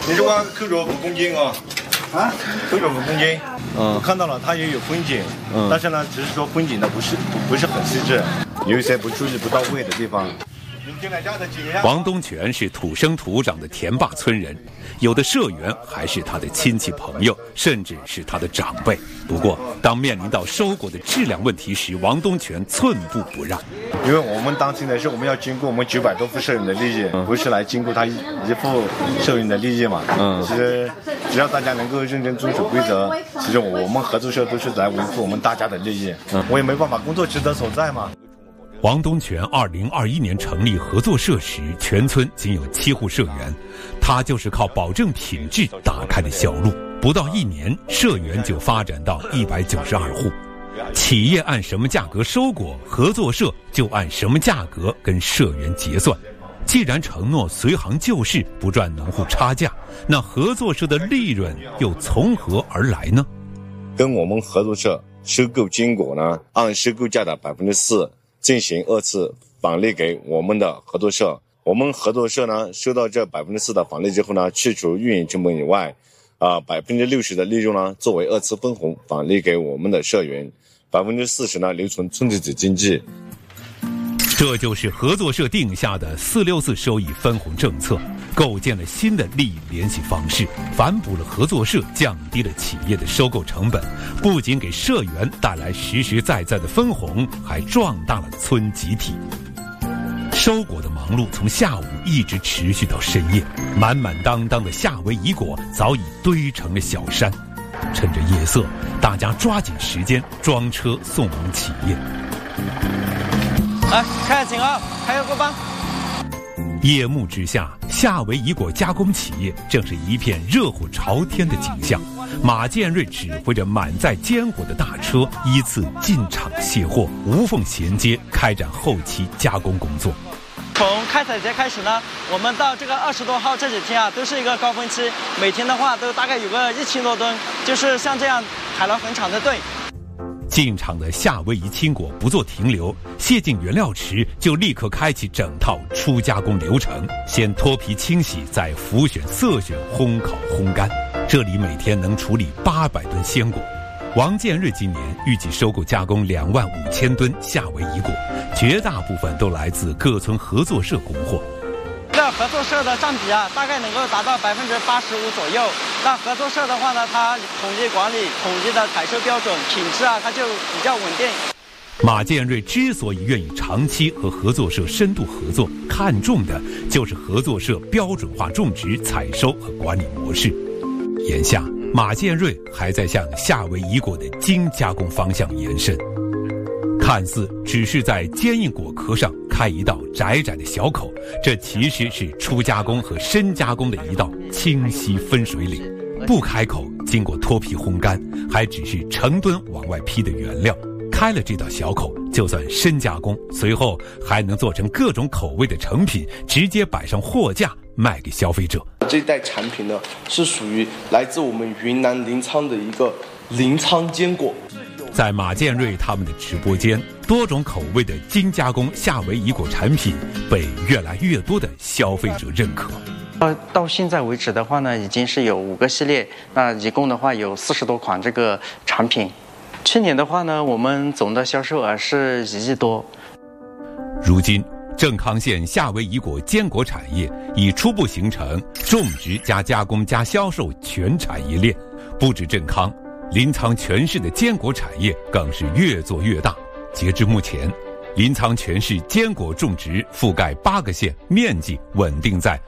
你这碗扣着5公斤啊？啊，扣着5公斤。我看到了，它也有风景，但是呢，只是说风景的不是很细致，有一些注意不到位的地方。 王东泉是土生土长的田坝村人，有的社员还是他的亲戚朋友，甚至是他的长辈。不过，当面临到收果的质量问题时，王东泉寸步不让。 因为我们担心的是，我们要兼顾我们900多户社员的利益，不是来兼顾他一户社员的利益嘛。其实只要大家能够认真遵守规则，其实我们合作社都是来维护我们大家的利益。我也没办法，工作职责所在嘛。 王东泉2021年成立合作社时，全村仅有7户社员，他就是靠保证品质打开的小路。不到1年，社员就发展到192户。企业按什么价格收果，合作社就按什么价格跟社员结算。既然承诺随行就市，不赚农户差价，那合作社的利润又从何而来呢？ 跟我们合作社收购坚果呢，按收购价的4%进行2次返利给我们的合作社。我们合作社呢，收到这4%的返利之后呢，去除运营成本以外，60%的利润呢，作为2次分红返利给我们的社员，40%呢留存村子子经济。 这就是合作社定下的464收益分红政策，构建了新的利益联系方式，反哺了合作社，降低了企业的收购成本，不仅给社员带来实实在在的分红，还壮大了村集体。收果的忙碌从下午一直持续到深夜，满满当当的夏威夷果早已堆成了小山。趁着夜色，大家抓紧时间装车送往企业。 来，开始请啊，开个帮。 夜幕之下，夏威夷果加工企业正是一片热火朝天的景象。马建瑞指挥着满载坚果的大车依次进场卸货，无缝衔接开展后期加工工作。 从开采节开始呢，我们到这个20多号这几天啊，都是一个高峰期，每天的话都大概有个1000多吨，就是像这样排了很长的队。 进场的夏威夷青果不做停留，卸进原料池就立刻开启整套初加工流程，先脱皮清洗，再浮选、色选、烘烤、烘干。这里每天能处理800吨鲜果。王建瑞今年预计收购加工25000吨夏威夷果，绝大部分都来自各村合作社供货。 这合作社的占比啊，大概能够达到85%左右。那合作社的话呢，它统计管理、统计的采收标准、品质啊，它就比较稳定。 马建瑞之所以愿意长期和合作社深度合作，看重的就是合作社标准化种植、采收和管理模式。眼下，马建瑞还在向夏威夷果的精加工方向延伸。看似只是在坚硬果壳上开一道窄窄的小口，这其实是初加工和深加工的一道清晰分水岭。不开口，经过脱皮烘干，还只是成吨往外批的原料。开了这道小口，就算深加工，随后还能做成各种口味的成品，直接摆上货架卖给消费者。 这袋产品呢，是属于来自我们云南临沧的一个临沧坚果。 在马建瑞他们的直播间，多种口味的精加工夏威夷果产品被越来越多的消费者认可。 到现在为止的话呢，已经是有5个系列，那一共的话有40多款这个产品。去年的话呢，我们总的销售额是1亿多。 如今，正康县夏威夷果坚果产业已初步形成种植加加工加销售全产业链，不止正康，临沧全市的坚果产业更是越做越大。截至目前，临沧全市坚果种植覆盖8个县，面积稳定在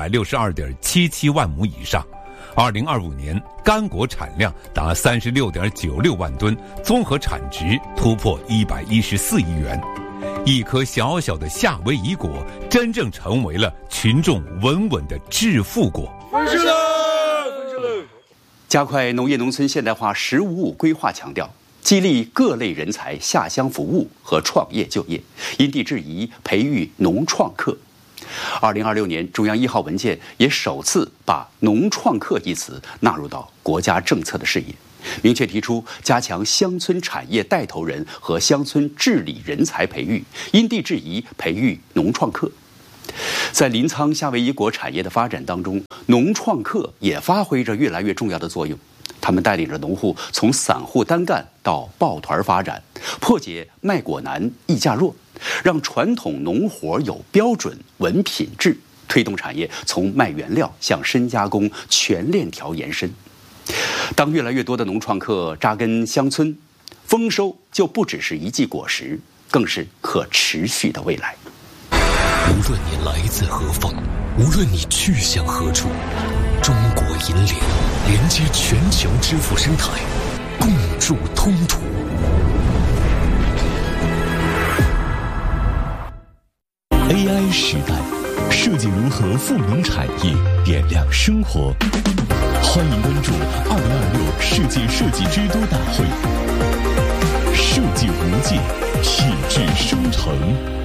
262.77万亩以上。2025年干果产量达36.96万吨，综合产值突破114亿元。一颗小小的夏威夷果，真正成为了群众稳稳的致富果。 分是了！加快农业农村现代化“15+5”规划强调，激励各类人才下乡服务和创业就业，因地制宜培育农创客。2026年，中央1号文件也首次把“农创客”一词纳入到国家政策的视野，明确提出加强乡村产业带头人和乡村治理人才培育，因地制宜培育农创客。 在临沧夏威夷果产业的发展当中，农创客也发挥着越来越重要的作用。他们带领着农户从散户单干到抱团发展，破解卖果难议价弱，让传统农活有标准稳品质，推动产业从卖原料向深加工全链条延伸。当越来越多的农创客扎根乡村，丰收就不只是一季果实，更是可持续的未来。 无论你来自何方，无论你去向何处，中国银联连接全球支付生态，共筑通途。AI 时代，设计如何赋能产业，点亮生活。欢迎关注2026世界设计之都大会，设计无界，品质生成。